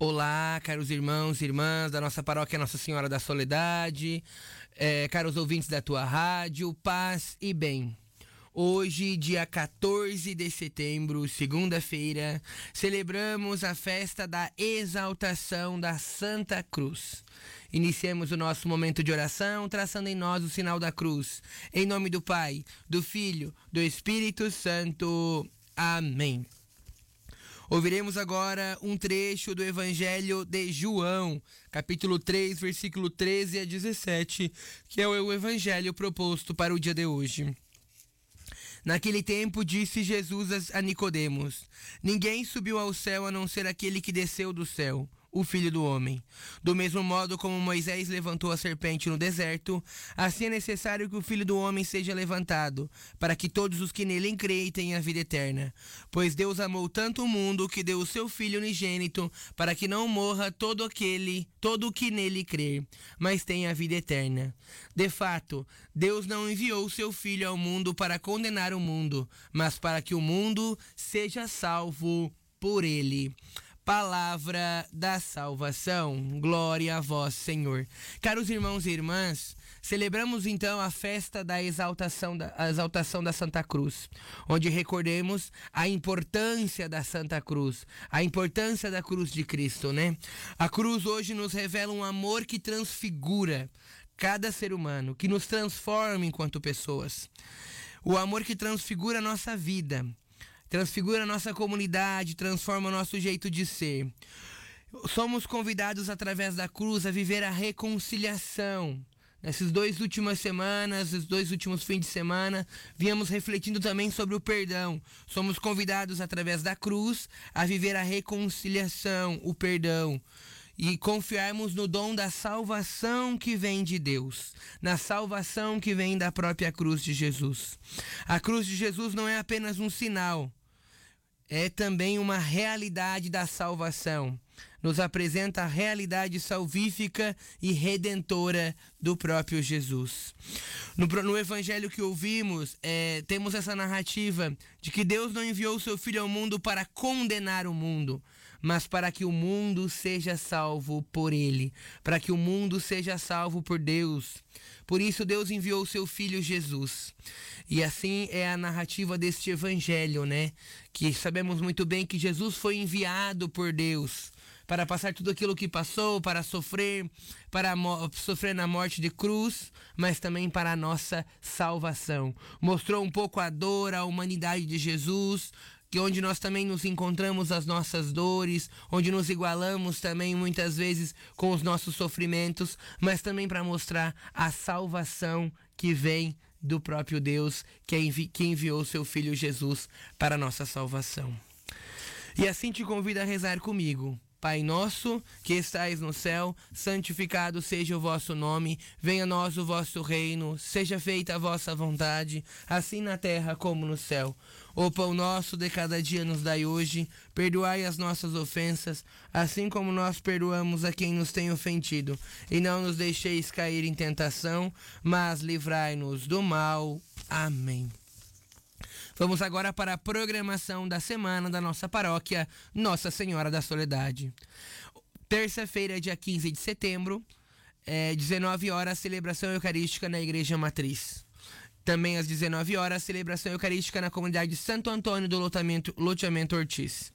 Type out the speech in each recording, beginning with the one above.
Olá, caros irmãos e irmãs da nossa paróquia Nossa Senhora da Soledade, caros ouvintes da tua rádio, paz e bem. Hoje, dia 14 de setembro, segunda-feira, celebramos a festa da exaltação da Santa Cruz. Iniciemos o nosso momento de oração, traçando em nós o sinal da cruz. Em nome do Pai, do Filho, do Espírito Santo. Amém. Ouviremos agora um trecho do Evangelho de João, capítulo 3, versículo 13 a 17, que é o Evangelho proposto para o dia de hoje. Naquele tempo disse Jesus a Nicodemos: ninguém subiu ao céu a não ser aquele que desceu do céu, o Filho do Homem. Do mesmo modo como Moisés levantou a serpente no deserto, assim é necessário que o Filho do Homem seja levantado, para que todos os que nele creem tenham a vida eterna. Pois Deus amou tanto o mundo que deu o seu Filho unigênito, para que não morra todo o que nele crer, mas tenha a vida eterna. De fato, Deus não enviou o seu Filho ao mundo para condenar o mundo, mas para que o mundo seja salvo por ele. Palavra da salvação. Glória a vós, Senhor. Caros irmãos e irmãs, celebramos então a festa da exaltação da Santa Cruz, onde recordemos a importância da Santa Cruz, a importância da cruz de Cristo, né? A cruz hoje nos revela um amor que transfigura cada ser humano, que nos transforma enquanto pessoas. O amor que transfigura a nossa vida, transfigura a nossa comunidade, transforma o nosso jeito de ser. Somos convidados através da cruz a viver a reconciliação. Nessas 2 últimas semanas, os 2 últimos fins de semana, viemos refletindo também sobre o perdão. Somos convidados através da cruz a viver a reconciliação, o perdão. E confiarmos no dom da salvação que vem de Deus, na salvação que vem da própria cruz de Jesus. A cruz de Jesus não é apenas um sinal, é também uma realidade da salvação. Nos apresenta a realidade salvífica e redentora do próprio Jesus. No evangelho que ouvimos, temos essa narrativa de que Deus não enviou o seu Filho ao mundo para condenar o mundo, mas para que o mundo seja salvo por ele, para que o mundo seja salvo por Deus. Por isso Deus enviou o seu Filho Jesus. E assim é a narrativa deste evangelho, né? Que sabemos muito bem que Jesus foi enviado por Deus para passar tudo aquilo que passou, para sofrer na morte de cruz, mas também para a nossa salvação. Mostrou um pouco a dor, a humanidade de Jesus, que onde nós também nos encontramos as nossas dores, onde nos igualamos também muitas vezes com os nossos sofrimentos, mas também para mostrar a salvação que vem do próprio Deus, que enviou seu Filho Jesus para a nossa salvação. E assim te convido a rezar comigo. Pai nosso, que estais no céu, santificado seja o vosso nome, venha a nós o vosso reino, seja feita a vossa vontade, assim na terra como no céu. O pão nosso de cada dia nos dai hoje, perdoai as nossas ofensas, assim como nós perdoamos a quem nos tem ofendido, e não nos deixeis cair em tentação, mas livrai-nos do mal. Amém. Vamos agora para a programação da semana da nossa paróquia Nossa Senhora da Soledade. Terça-feira, dia 15 de setembro, 19 horas, celebração eucarística na Igreja Matriz. Também às 19 horas, celebração eucarística na comunidade Santo Antônio do Loteamento Ortiz.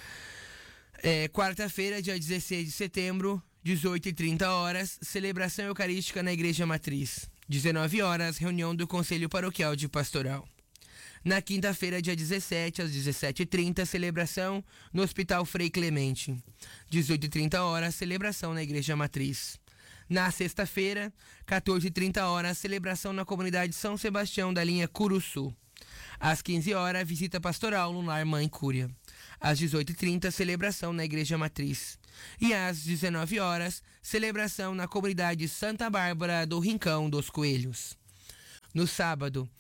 Quarta-feira, dia 16 de setembro, 18h30, celebração eucarística na Igreja Matriz. 19 horas, reunião do Conselho Paroquial de Pastoral. Na quinta-feira, dia 17, às 17h30, celebração no Hospital Frei Clemente. 18h30, celebração na Igreja Matriz. Na sexta-feira, 14h30, celebração na comunidade São Sebastião da linha Curuçu. Às 15 horas, visita pastoral no Lar Mãe Cúria. Às 18h30, celebração na Igreja Matriz. E às 19 horas, celebração na comunidade Santa Bárbara do Rincão dos Coelhos. No sábado,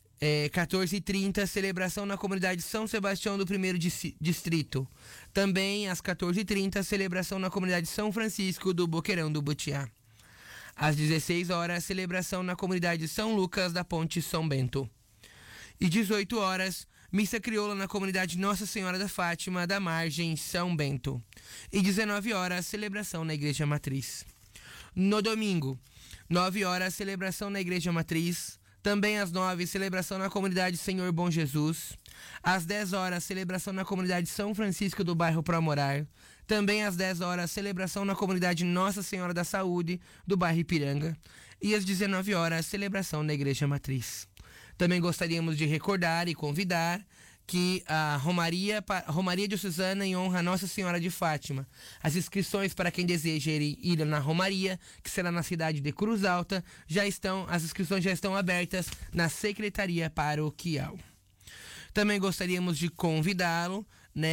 14h30, celebração na comunidade São Sebastião do 1º Distrito. Também às 14h30, celebração na comunidade São Francisco do Boqueirão do Butiá. Às 16 horas, celebração na comunidade São Lucas da Ponte São Bento. E 18 horas, missa crioula na comunidade Nossa Senhora da Fátima, da Margem, São Bento. E 19 horas, celebração na Igreja Matriz. No domingo, 9 horas, celebração na Igreja Matriz. Também às 9, celebração na comunidade Senhor Bom Jesus. Às 10 horas, celebração na comunidade São Francisco do bairro Promorar. Também às 10 horas, celebração na comunidade Nossa Senhora da Saúde, do bairro Ipiranga. E às 19 horas, celebração na Igreja Matriz. Também gostaríamos de recordar e convidar que a Romaria Diocesana em honra a Nossa Senhora de Fátima. As inscrições para quem deseja ir na Romaria, que será na cidade de Cruz Alta, as inscrições já estão abertas na Secretaria Paroquial. Também gostaríamos de convidá-lo,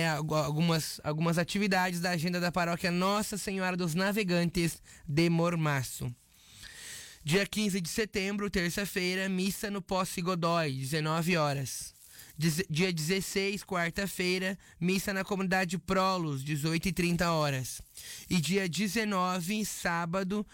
algumas atividades da agenda da paróquia Nossa Senhora dos Navegantes de Mormaço. Dia 15 de setembro, terça-feira, missa no Posse Godói, 19 horas. Dia 16, quarta-feira, missa na comunidade Prolos, 18h30 horas. E dia 19, sábado,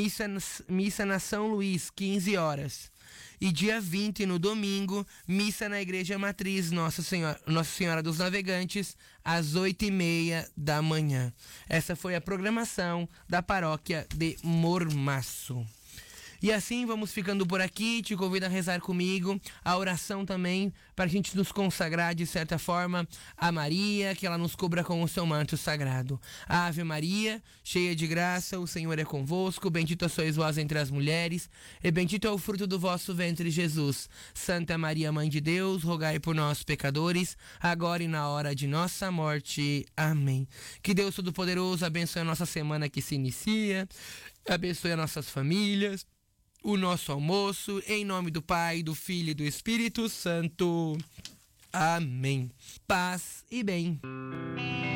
missa na São Luís, 15 horas. E dia 20, no domingo, missa na Igreja Matriz Nossa Senhora dos Navegantes, às 8h30 da manhã. Essa foi a programação da paróquia de Mormaço. E assim vamos ficando por aqui. Te convido a rezar comigo a oração também, para a gente nos consagrar de certa forma a Maria, que ela nos cubra com o seu manto sagrado. Ave Maria, cheia de graça, o Senhor é convosco. Bendita sois vós entre as mulheres, e bendito é o fruto do vosso ventre, Jesus. Santa Maria, Mãe de Deus, rogai por nós, pecadores, agora e na hora de nossa morte. Amém. Que Deus Todo-Poderoso abençoe a nossa semana que se inicia, abençoe as nossas famílias, o nosso almoço, em nome do Pai, do Filho e do Espírito Santo. Amém. Paz e bem.